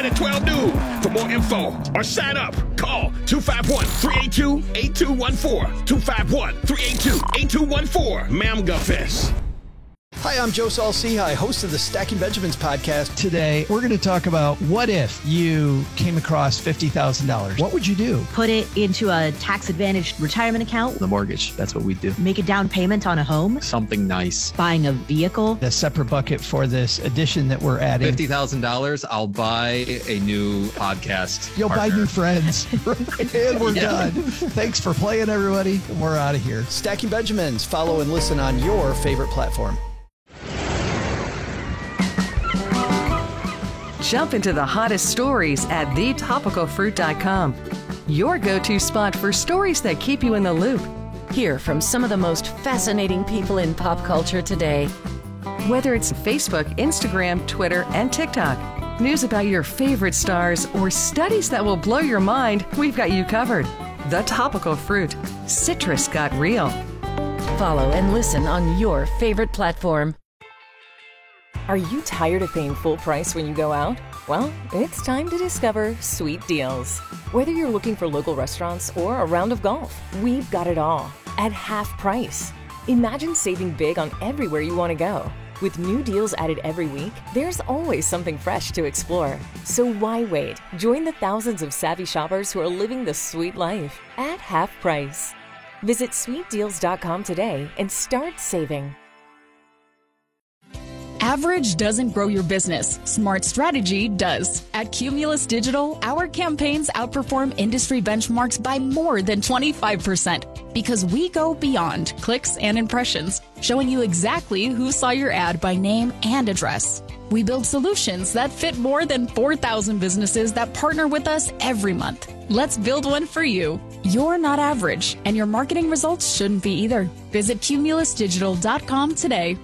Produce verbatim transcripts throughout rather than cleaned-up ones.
starting at twelve noon. For more info or sign up, call two five one, three eight two, eight two one four. two five one, three eight two, eight two one four. Mamga Fest. Hi, I'm Joe Saul-Sehy, host of the Stacking Benjamins podcast. Today, we're going to talk about what if you came across fifty thousand dollars. What would you do? Put it into a tax-advantaged retirement account. The mortgage, that's what we do. Make a down payment on a home. Something nice. Buying a vehicle. A separate bucket for this edition that we're adding. fifty thousand dollars, I'll buy a new podcast You'll partner. buy new friends. And we're Yeah. done. Thanks for playing, everybody. We're out of here. Stacking Benjamins. Follow and listen on your favorite platform. Jump into the hottest stories at the topical fruit dot com. Your go-to spot for stories that keep you in the loop. Hear from some of the most fascinating people in pop culture today. Whether it's Facebook, Instagram, Twitter, and TikTok, news about your favorite stars, or studies that will blow your mind, we've got you covered. The Topical Fruit. Citrus got real. Follow and listen on your favorite platform. Are you tired of paying full price when you go out? Well, it's time to discover Sweet Deals. Whether you're looking for local restaurants or a round of golf, we've got it all at half price. Imagine saving big on everywhere you want to go. With new deals added every week, there's always something fresh to explore. So why wait? Join the thousands of savvy shoppers who are living the sweet life at half price. Visit sweet deals dot com today and start saving. Average doesn't grow your business. Smart strategy does. At Cumulus Digital, our campaigns outperform industry benchmarks by more than twenty-five percent because we go beyond clicks and impressions, showing you exactly who saw your ad by name and address. We build solutions that fit more than four thousand businesses that partner with us every month. Let's build one for you. You're not average, and your marketing results shouldn't be either. Visit cumulus digital dot com today.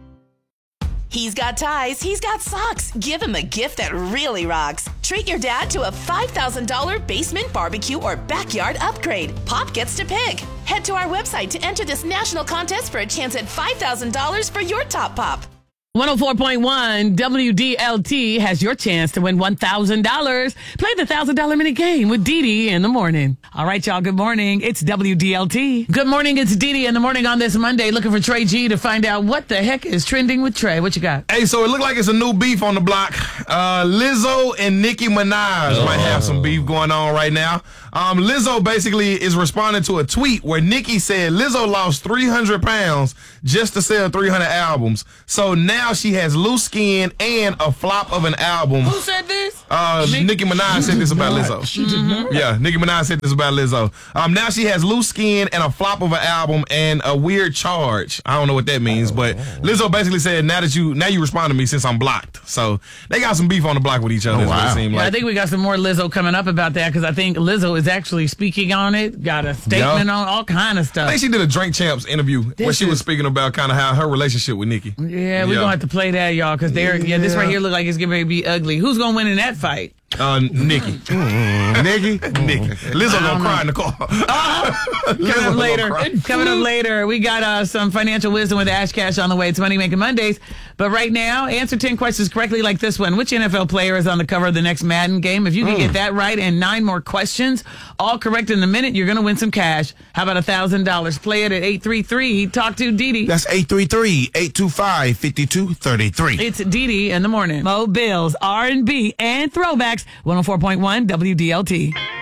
He's got ties, he's got socks. Give him a gift that really rocks. Treat your dad to a five thousand dollars basement, barbecue, or backyard upgrade. Pop gets to pick. Head to our website to enter this national contest for a chance at five thousand dollars for your top pop. one oh four point one W D L T has your chance to win one thousand dollars. Play the one thousand dollars mini game with Dee Dee in the morning. All right, y'all, good morning. It's W D L T. Good morning, it's Dee Dee in the morning on this Monday, looking for Trey G to find out what the heck is trending with Trey. What you got? Hey, so it looked like it's a new beef on the block. Uh, Lizzo and Nicki Minaj oh. might have some beef going on right now. Um, Lizzo basically is responding to a tweet where Nicki said Lizzo lost three hundred pounds just to sell three hundred albums. So now she has loose skin and a flop of an album. Who said this? Uh, Nick- Nicki Minaj said this about Lizzo. She did not. Yeah, Nicki Minaj said this about Lizzo. Um, now she has loose skin and a flop of an album and a weird charge. I don't know what that means, but Lizzo basically said, now that you now you respond to me since I'm blocked. So they got some beef on the block with each other. Oh, is what wow. it seemed Yeah, like. I think we got some more Lizzo coming up about that because I think Lizzo is actually speaking on it, got a statement Yeah. on all kind of I stuff. think she did a Drink Champs interview This where she was is- speaking about kind of how her relationship with Nicki. Yeah, we're going to have to play that, y'all, because they're yeah. this Yeah. right here look like it's getting ready to be ugly. Who's going to win in that fight? Uh, Nicki. Nicki? Nicki. Lizzo gonna cry in the car. Coming up later. Coming up later, we got uh, some financial wisdom with Ash Cash on the way. It's Money Making Mondays. But right now, answer ten questions correctly like this one. Which N F L player is on the cover of the next Madden game? If you can Mm. get that right and nine more questions, all correct in a minute, you're going to win some cash. How about one thousand dollars? Play it at eight three three. Talk to Dee Dee. That's eight three three, eight two five, five two three three. It's Dee Dee in the morning. Mo Bills, R and B, and throwbacks. one oh four point one W D L T.